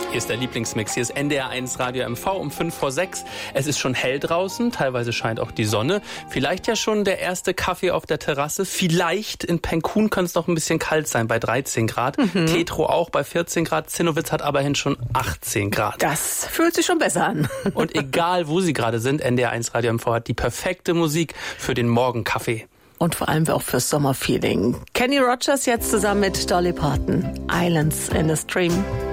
Hier ist der Lieblingsmix. Hier ist NDR1 Radio MV um 5:05. Es ist schon hell draußen. Teilweise scheint auch die Sonne. Vielleicht ja schon der erste Kaffee auf der Terrasse. Vielleicht in Penkun kann es noch ein bisschen kalt sein bei 13 Grad. Tetro auch bei 14 Grad. Zinnowitz hat aber hin schon 18 Grad. Das fühlt sich schon besser an. Und egal, wo Sie gerade sind, NDR1 Radio MV hat die perfekte Musik für den Morgenkaffee. Und vor allem auch fürs Sommerfeeling. Kenny Rogers jetzt zusammen mit Dolly Parton. Islands in the Stream.